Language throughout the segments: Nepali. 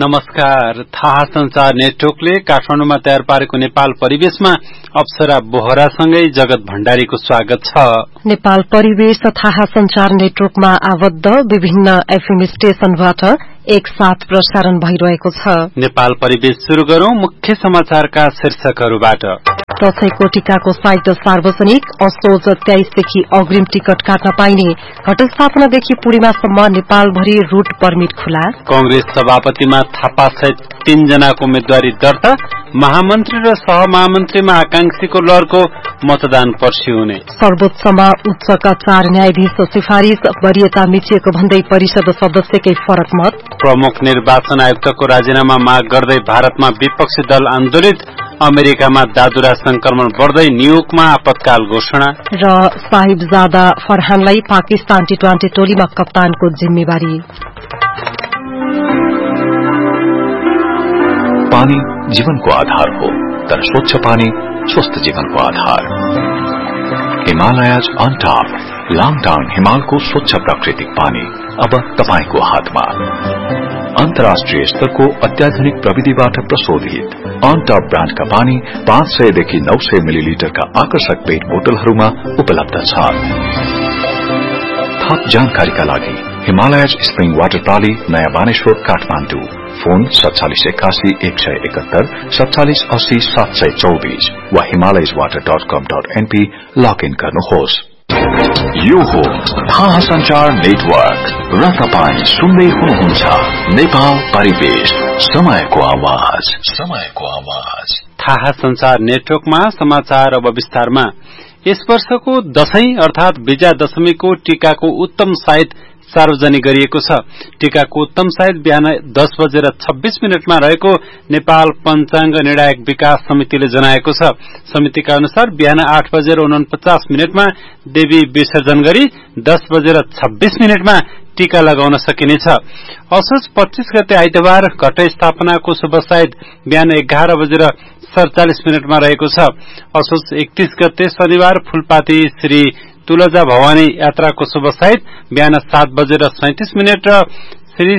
नमस्कार। थाहा संचार नेटवर्कले काठमाडौँमा तयार पारेको नेपाल परिवेशमा अप्सरा बोहरासँगै जगत भण्डारीको स्वागत छ। नेपाल परिवेश थाहा संचार नेटवर्कमा आबद्ध विभिन्न एफएम स्टेशनबाट एक साथ प्रसारण भइरहेको छ। नेपाल परिवेश शुरू गरौं मुख्य समाचारका शीर्षकहरूबाट। दशैंको टीकाको साइत सार्वजनिक, असोज 23 देखि अग्रिम टिकट काट्न पाइने, घटस्थापनादेखि पूर्णिमासम्म नेपालभरि रूट परमिट खुला। कांग्रेस सभापतिमा थापा सहित 3 जनाको उम्मेद्वारी दर्ता, महामन्त्री र सहमहामन्त्रीमा आकांक्षीको लहरको मतदान पर्सि हुने। सर्वोच्चमा उच्चका 4 न्यायाधीश सिफारिश, वरियता मिचिएको भन्दै परिषद सदस्यकै फरक मत। प्रमुख निर्वाचन आयुक्तको राजीनामा माग गर्दै भारतमा विपक्षी दल आन्दोलित, अमेरिकामा दादुरा संक्रमण बढ़दै, न्यूयोर्कमा आपतकाल घोषणा। र साहिबजादा फरहानलाई पाकिस्तान टी20 टोलीमा कप्तानको जिम्मेवारी। पानी जीवनको आधार हो, तर स्वच्छ पानी स्वस्थ जीवनको आधार। हिमालयज अन टॉप, लाङटाङ हिमालको स्वच्छ प्राकृतिक पानी अब तपाईको हातमा। अन्तर्राष्ट्रिय स्तरको अत्याधुनिक प्रविधिबाट प्रशोधित अन टॉप ब्रान्डका पानी 500 देखि 900 मिलिलिटरका आकर्षक पेट बोतलहरूमा उपलब्ध छ। थप जानकारीका लागि हिमालयज स्प्रिङ वाटर प्रणाली, नयाँ बानेश्वर, काठमाडौँ। फोन 4781 171 4780 724 वा himalayaswater.com.np लगइन गर्नुहोस्। यो हो थाहा संचार नेटवर्क र तपाईं सुन्दै हुनुहुन्छ नेपाल परिवेश, समयको आवाज, समयको आवाज। थाहा संचार नेटवर्कमा समाचार अब विस्तारमा। यस वर्षको दशैं अर्थात विजया दशमीको टीकाको उत्तम साइत सार्वजनिक गरिएको छ। टीकाको उत्तम साइत बिहान 10:26 रहेको नेपाल पञ्चाङ्ग निर्णायक विकास समितिले जनाएको छ। समितिका अनुसार बिहान 8:49 देवी विसर्जन गरी 10:26 टीका लगाउन सकिनेछ। असोज 25 गते आइतबार घट स्थापनाको शुभ साइत बिहान 11:47 रहेको छ। असोज 31 गते शनिबार फूलपाती श्री तुलजा भवानी यात्राको शुभ साइत बिहान 7:37 र श्री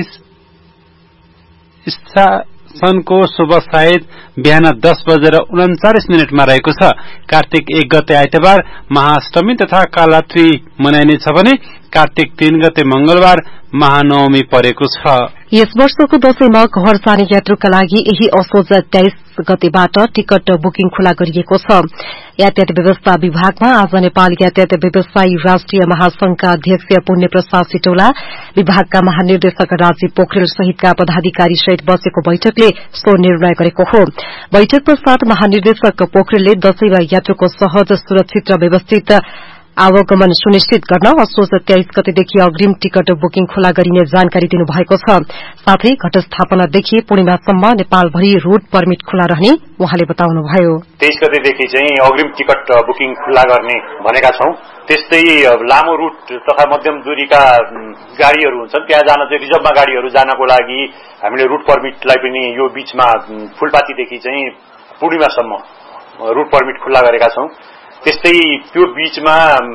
शासनको शुभ साइत बिहान 10:39 रहेको छ। कार्तिक 1 गते आइतबार महाअष्टमी तथा कालरात्रि मनाइनेछ भने कार्तिक 3 गते मंगलबार महानवमी परेको छ। यस वर्षको दशैंमा घर जाने यात्रुका लागि यही असोज 23 गतेबाट टिकट बुकिङ खुला गरिएको छ। यातायात व्यवस्था विभागमा आज नेपाल यातायात व्यवसायी राष्ट्रिय महासंघका अध्यक्ष पुण्य प्रसाद सिटौला, विभागका महानिर्देशक राजीव पोखरेल सहितका पदाधिकारी सहित बसेको बैठकले सो निर्णय गरेको हो। बैठक पश्चात महानिर्देशक पोखरेलले दशैंमा यात्रुको सहज, सुरक्षित र व्यवस्थित आवागमन सुनिश्चित गर्न असोज 23 गतेदेखि अग्रिम टिकट बुकिङ खुला गरिने जानकारी दिनुभएको छ। साथै घटस्थापनादेखि पूर्णिमासम्म नेपालभरि रूट परमिट खुला रहने उहाँले बताउनुभयो। 23 गतेदेखि चाहिँ अग्रिम टिकट बुकिङ खुला गर्ने भनेका छौं। त्यस्तै लामो रूट तथा मध्यम दूरीका गाड़ीहरू हुन्छन्, त्यहाँ जान चाहिँ रिजर्भमा गाड़ीहरू जानको लागि हामीले रूट परमिटलाई पनि यो बीचमा फूलपातीदेखि चाहिँ पूर्णिमासम्म रूट परमिट खुला गरेका छौं। त्यस्तै त्यो बीचमा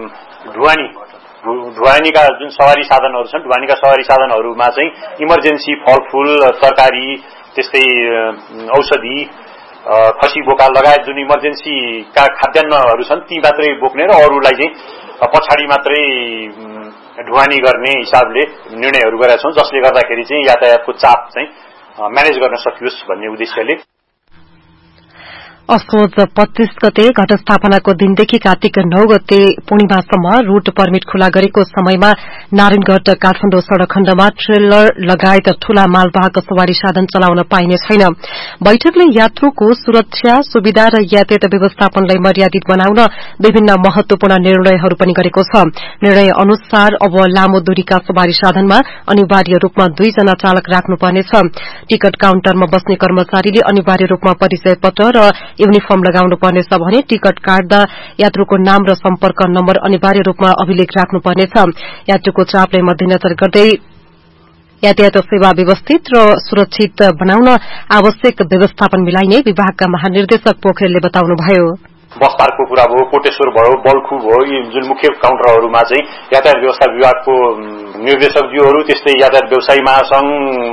ढुवानीका जुन सवारी साधनहरू छन्, ढुवानीका सवारी साधनहरूमा चाहिँ इमर्जेन्सी फलफूल, तरकारी, त्यस्तै औषधि, खसी बोका लगायत जुन इमर्जेन्सीका खाद्यान्नहरू छन् ती मात्रै बोक्ने र अरूलाई चाहिँ पछाडि मात्रै ढुवानी गर्ने हिसाबले निर्णयहरू गरेका छौं, जसले गर्दाखेरि चाहिँ यातायातको चाप चाहिँ म्यानेज गर्न सकियोस् भन्ने उद्देश्यले। असोज 25 गते घटस्थापनाको दिनदेखि कार्तिक 9 गते पूर्णिमासम्म रूट परमिट खुला गरेको समयमा नारायणगढ़ काठमाडौँ सड़क खण्डमा ट्रेलर लगायत ठूला मालवाहक सवारी साधन चलाउन पाइने छैन। बैठकले यात्रुको सुरक्षा, सुविधा र यातायात व्यवस्थापनलाई मर्यादित बनाउन विभिन्न महत्वपूर्ण निर्णयहरू पनि गरेको छ। निर्णय अनुसार अब लामो दूरीका सवारी साधनमा अनिवार्य रूपमा 2 जना चालक राख्नुपर्नेछ। टिकट काउन्टरमा बस्ने कर्मचारीले अनिवार्य रूपमा परिचय पत्र र युनिफर्म लगाउनु पर्नेछ भने टिकट काट्दा यात्रुको नाम र सम्पर्क नम्बर अनिवार्य रूपमा अभिलेख राख्नुपर्नेछ। यात्रुको चापलाई मध्यनजर गर्दै यातायात सेवा व्यवस्थित र सुरक्षित बनाउन आवश्यक व्यवस्थापन मिलाइने विभागका महानिर्देशक पोखरेलले बताउनुभयो। बस पार्कको कुरा भयो, कोटेश्वर भयो, बल्खु भयो, यी जुन मुख्य काउन्टरहरूमा चाहिँ यातायात व्यवस्था विभागको निर्देशकज्यूहरू, त्यस्तै यातायात व्यवसायी महासंघ,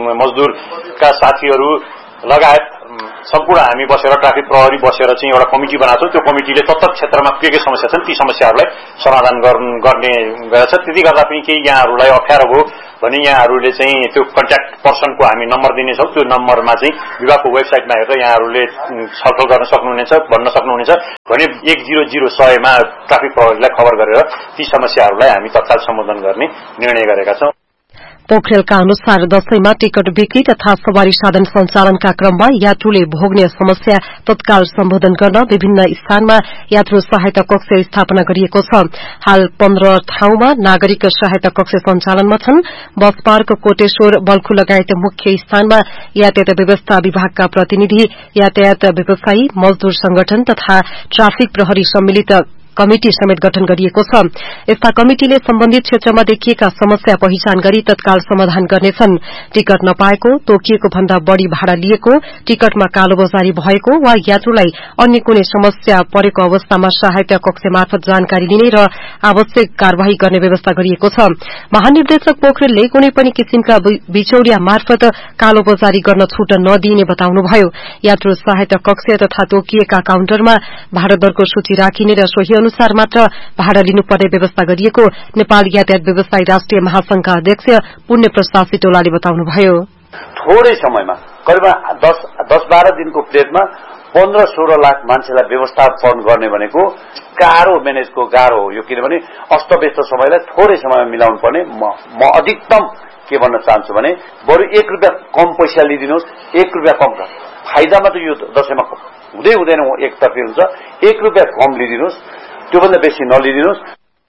मजदुरका साथीहरू लगायत सम्पूर्ण हामी बसेर ट्राफिक प्रहरी बसेर चाहिँ एउटा कमिटी बनाएको छौं। त्यो कमिटीले तत्त क्षेत्रमा के समस्या छन् ती समस्याहरूलाई समाधान गर्ने गरेछ। त्यति गर्दा पनि केही यहाँहरूलाई अप्ठ्यारो भयो भने यहाँहरूले चाहिँ त्यो कन्ट्याक्ट पर्सनको हामी नम्बर दिनेछौँ। त्यो नम्बरमा चाहिँ विभागको वेबसाइटमा हेरेर यहाँहरूले छलफल गर्न सक्नुहुनेछ, भन्न सक्नुहुनेछ भने 100 मा ट्राफिक प्रहरीलाई खबर गरेर ती समस्याहरूलाई हामी तत्काल सम्बोधन गर्ने निर्णय गरेका छौं। पोखरेलका अनुसार दशैंमा टिकट बिक्री तथा सवारी साधन सञ्चालनका क्रममा यात्रुले भोग्ने समस्या तत्काल सम्बोधन गर्न विभिन्न स्थानमा यात्रु सहायता कक्ष स्थापना गरिएको छ। हाल 15 ठाउँमा नागरिक सहायता कक्ष सञ्चालनमा छन्। बस पार्क, कोटेश्वर, बल्खु लगायत मुख्य स्थानमा यातायात व्यवस्था विभागका प्रतिनिधि, यातायात व्यवसायी, मजदूर संगठन तथा ट्राफिक प्रहरी सम्मिलित कमिटी समेत गठन गरिएको छ। यस्ता कमिटिले सम्बन्धित क्षेत्रमा देखिएका समस्या पहिचान गरी तत्काल समाधान गर्नेछन्। टिकट नपाएको, तोकिएको भन्दा बढ़ी भाड़ा लिएको, टिकटमा कालोबजारी भएको वा यात्रुलाई अन्य कुनै समस्या परेको अवस्थामा सहायता कक्ष मार्फत जानकारी दिने र आवश्यक कार्यवाही गर्ने व्यवस्था गरिएको छ। महानिर्देशक पोखरेलले कुनै पनि किसिमका बिचौलिया मार्फत कालोबजारी गर्न छूट नदिइने बताउनुभयो। यात्रु सहायता कक्ष तथा तोकिएका काउन्टरमा भाडा दरको सूची राखिने र सोही अनुसार मात्र भाडा लिनुपर्ने व्यवस्था गरिएको नेपाल यातायात व्यवसायी राष्ट्रिय महासंघका अध्यक्ष पुण्य प्रसाद सिटोलाले बताउनुभयो। थोरै समयमा करिब 10-12 दिनको प्लेटमा 15-16 लाख मान्छेलाई व्यवस्थापन गर्ने भनेको म्यानेजको गाह्रो हो यो, किनभने अस्तव्यस्त समयलाई थोरै समयमा मिलाउनु पर्ने। म अधिकतम के भन्न चाहन्छु भने बरु 1 रुपैयाँ कम पैसा लिदिनुहोस्, 1 रुपैयाँ कम फाइदामा त यो दशैंमा हुँदैन, एकतर्फी हुन्छ। 1 रुपैयाँ कम लिदिनुहोस्, त्योभन्दा बेसी नलिदिनुहोस्।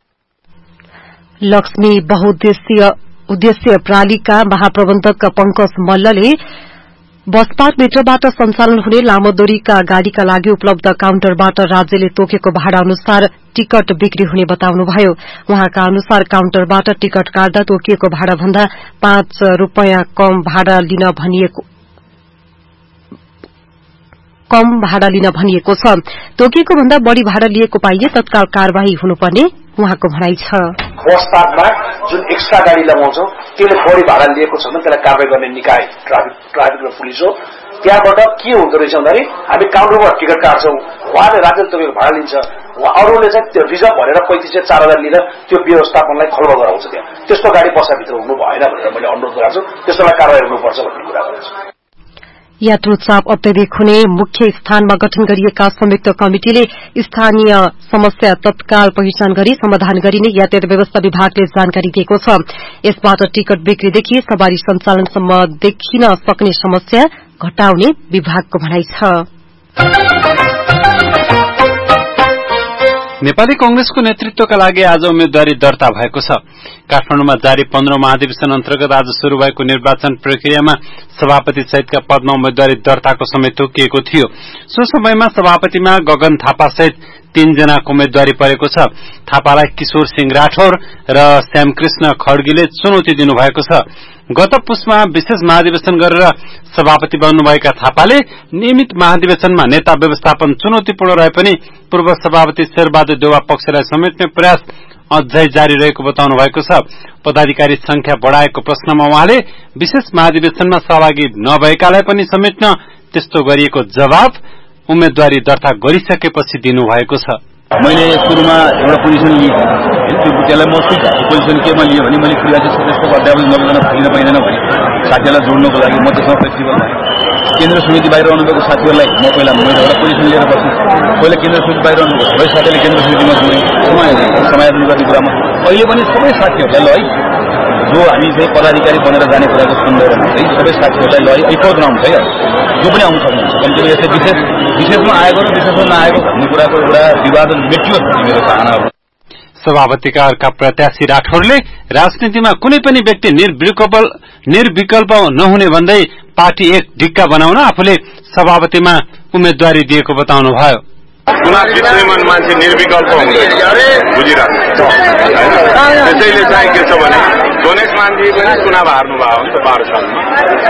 लक्ष्मी बहुउद्देश्य प्रालिका महाप्रबन्धक पंकज मल्लले बस पार्कभित्रबाट सञ्चालन हुने लामो दूरीका गाड़ीका लागि उपलब्ध काउन्टरबाट राज्यले तोकेको भाडा अनुसार टिकट बिक्री हुने बताउनुभयो। उहाँका अनुसार काउन्टरबाट टिकट काट्दा तोकिएको भाडा भन्दा 5 रुपैयाँ कम भाडा लिन भनिएको छ। तोकिएको भन्दा बढ़ी भाडा लिएको पाइए तत्काल कार्यवाही हुनुपर्ने उहाँको भनाइ छ। बस पार्कमा जुन एक्स्ट्रा गाड़ी लगाउँछौं त्यसले बढ़ी भाडा लिएको छ भने त्यसलाई कारबाही गर्ने निकाय ट्राफिक र पुलिस हो। त्यहाँबाट के हुँदो रहेछ भन्दाखेरि हामी काउन्टरबाट टिकट काट्छौं, उहाँले राज्यले तोकेको भाडा लिन्छ, अरूले चाहिँ त्यो रिजर्भ भनेर 3500-4000 लिएर त्यो व्यवस्थापनलाई खलबल गराउँछ। त्यहाँ त्यस्तो गाड़ी बसाभित्र हुनु भएन भनेर मैले अनुरोध गरेको छु। त्यसलाई कारबाही हुनुपर्छ भन्ने कुरा गरेको छु। यात्रु चाप अत्याधिक हुने मुख्य स्थानमा गठन गरिएका संयुक्त कमिटिले स्थानीय समस्या तत्काल पहिचान गरी समाधान गरिने यातायात व्यवस्था विभागले जानकारी दिएको छ। यसबाट टिकट बिक्रीदेखि सवारी सञ्चालनसम्म देखिन सक्ने समस्या घटाउने विभागको भनाइ छ। नेपाली कांग्रेसको नेतृत्वका लागि आज उम्मेद्वारी दर्ता भएको छ। काठमाडौँमा जारी 15 महाधिवेशन अन्तर्गत आज शुरू भएको निर्वाचन प्रक्रियामा सभापति सहितका पदमा उम्मेद्वारी दर्ताको समय तोकिएको थियो। सो समयमा सभापतिमा गगन थापा सहित 3 जनाको उम्मेद्वारी परेको छ। थापालाई किशोर सिंह राठौर र श्यामकृष्ण खड्गीले चुनौती दिनुभएको छ। गत पुसमा विशेष महाधिवेशन गरेर सभापति बन्नुभएका थापाले नियमित महाधिवेशनमा नेता व्यवस्थापन चुनौतीपूर्ण रहे पनि पूर्व सभापति शेरबहादुर देउवा पक्षलाई समेट्ने प्रयास अझै जारी रहेको बताउनु भएको छ। पदाधिकारी संख्या बढ़ाएको प्रश्नमा उहाँले विशेष महाधिवेशनमा सहभागी नभएकालाई पनि समेट्न त्यस्तो गरिएको जवाब उम्मेद्वारी दर्ता गरिसकेपछि दिनुभएको छ। मैले सुरुमा एउटा पोजिसन लिएँ, त्यसलाई म पोजिसन केमा लिएँ भने मैले क्रियाशील सदस्यको अध्यापक नभइकन फर्किन पाइँदैन भने साथीहरूलाई जोड्नको लागि म त्यसमा फ्लेक्सिबल भएँ। केन्द्र समिति बाहिर आउनुभएको साथीहरूलाई म पहिला एउटा पोजिसन लिएर बसेँ। पहिला केन्द्र समिति बाहिर आउनुभयो, सबै साथीहरूले केन्द्र समितिमा जोडेँ समायोजन गर्ने कुरामा। अहिले पनि सबै साथीहरूलाई ल है जो हामी चाहिँ पदाधिकारी बनेर जाने कुराको सन्दर्भमा चाहिँ सबै साथीहरूलाई ल है फोर्थ राउन्ड है जो पनि आउनु सक्नुहुन्छ। कम्ती यसै विशेषमा आएको र विशेषमा नआएको भन्ने कुराको एउटा विवाद मेटियोस् भन्ने मेरो चाहना हो। सभापतिका अर्का प्रत्याशी राठौरले राजनीतिमा कुनै पनि व्यक्ति निर्विकल्प नहुने भन्दै पार्टी एक ढिक्का बनाउन आफूले सभापतिमा उम्मेद्वारी दिएको बताउनुभयो। चुनाव जित्ने मान्छे निर्विकल्प हुँदैन बुझिरहेको त्यसैले चाहिँ के छ भने गणेश मानजी पनि चुनाव हार्नुभयो नि त 12 सालमा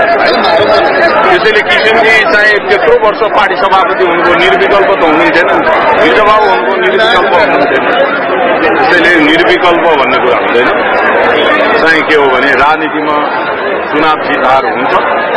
त्यसैले किसिमजी चाहिँ त्यत्रो वर्ष पार्टी सभापति हुनुको निर्विकल्प त हुनुहुन्थेन विधवाउ हुनुको निर्विकल्प हुनुहुन्थेन त्यसैले निर्विकल्प भन्ने कुरा हुँदैन चाहिँ के हो भने राजनीतिमा चुनाव जित हार हुन्छ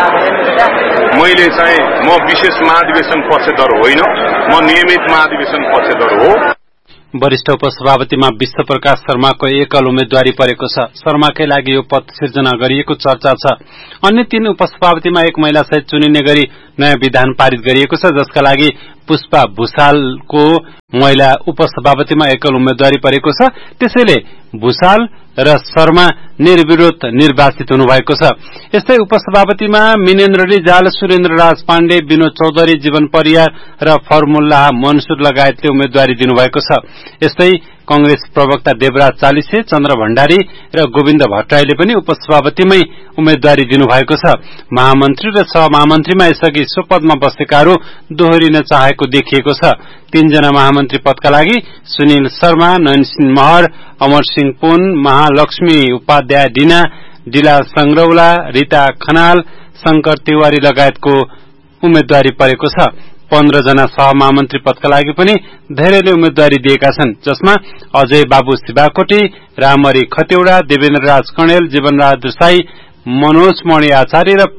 मैले चाहिँ म विशेष महाधिवेशन पक्षधर होइन म नियमित महाधिवेशन पक्षधर हो वरिष्ठ उपसभापतिमा विश्वप्रकाश शर्माको एकल उम्मेदवारी परेको छ शर्माकै लागि यो पद सिर्जना गरिएको चर्चा छ अन्य 3 उपसभापतिमा एक महिला सहित चुनिने गरी नयाँ विधान पारित गरिएको छ जसका लागि पुष्पा भूषालको महिला उपसभापतिमा एकल उम्मेदवारी परेको छ त्यसैले भूषाल र शर्मा निर्विरोध निर्वाचित हुनुभएको छ यस्तै उपसभापतिमा मिनेन्द्र रिजाल सुरेन्द्र राज पाण्डे विनोद चौधरी जीवन परियार र फर्मुल्लाह मनसुर लगायतले उम्मेदवारी दिनुभएको छ यस्तै कांग्रेस प्रवक्ता देवराज चालिसे चन्द्र भण्डारी र गोविन्द भट्टराईले पनि उपसभापतिमै उम्मेदवारी दिनुभएको छ महामन्त्री र सहमहामन्त्रीमा यसअघि सो पदमा बसेकाहरू दोहोरिन चाहेको देखिएको छ 3 जना महामन्त्री पदका लागि सुनिल शर्मा नयनसिंह महर अमर सिंह पुन महालक्ष्मी उपाध्याय डिला संग्रौला रीता खनाल शंकर तिवारी लगायतको उम्मेदवारी परेको छ 15 जना सहमहामन्त्री पदका लागि पनि धेरैले उम्मेदवारी दिएका छन् जसमा अजय बाबु शिवाकोटी रामरी खतेौडा देवेन्द्र राज कणेल जीवनराज साई मनोज मणि आचार्य र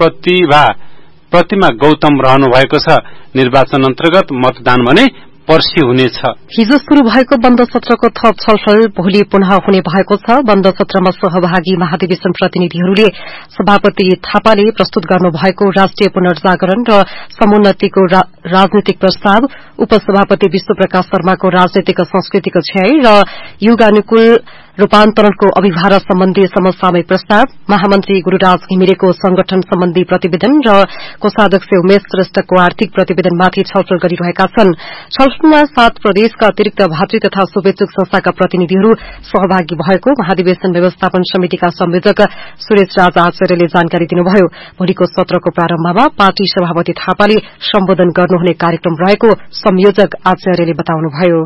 प्रतिमा गौतम रहनु भएको छ निर्वाचन अन्तर्गत मतदान भने पर्सि हुनेछ हिजो शुरू भएको बन्द सत्रको थप छलफल भोलि पुनः हुने भएको छ बन्द सत्रमा सहभागी महाधिवेशन प्रतिनिधिहरूले सभापति थापाले प्रस्तुत गर्नुभएको राष्ट्रिय पुनर्जागरण र समुन्नतिको राजनीतिक प्रस्ताव उपसभापति विश्वप्रकाश शर्माको राजनीतिक संस्कृतिको क्षय र युगानुकूल रूपान्तरणको अभिभारा सम्बन्धी समसामयिक प्रस्ताव महामन्त्री गुरूराज घिमिरेको संगठन सम्बन्धी प्रतिवेदन र कोषाध्यक्ष उमेश श्रेष्ठको आर्थिक प्रतिवेदनमाथि छलफल गरिरहेका छन् छलफलमा 7 प्रदेशका अतिरिक्त भातृ तथा शुभेच्छुक संस्थाका प्रतिनिधिहरू सहभागी भएको महाधिवेशन व्यवस्थापन समितिका संयोजक सुरेश राज आचार्यले जानकारी दिनुभयो भोलिको सत्रको प्रारम्भमा पार्टी सभापति थापाले सम्बोधन गर्नुहुने कार्यक्रम रहेको संयोजक आचार्यले बताउनुभयो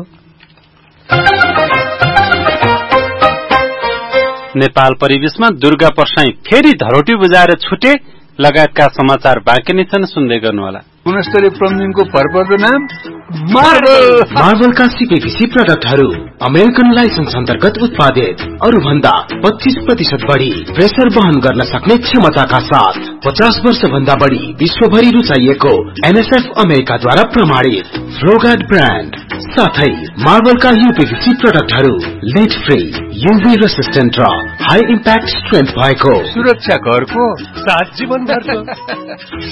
नेपाल परिवेशमा दुर्गा पर्साई फेरि धरोटी बुझाएर छुटे लगायतका समाचार बाँकी नै छन् सुन्दै गर्नुहोला गुणस्तरीय प्लम्बिङको भरपर्दो नाम मार्बलका सीपीवीसी प्रोडक्टहरू अमेरिकन लाइसेन्स अन्तर्गत उत्पादित अरू भन्दा 25% बढ़ी प्रेसर वहन गर्न सक्ने क्षमताका साथ 50 वर्ष भन्दा बढ़ी विश्वभरि रुचाइएको एनएसएफ अमेरिकाद्वारा प्रमाणित फ्लोगार्ड ब्रान्ड साथै मार्बलका यूपीवीसी प्रोडक्टहरू लेड फ्री यूभी रेसिस्टेन्ट र हाई इम्प्याक्ट स्ट्रेन्थ भएको सुरक्षा घरको 7 जीवन भरको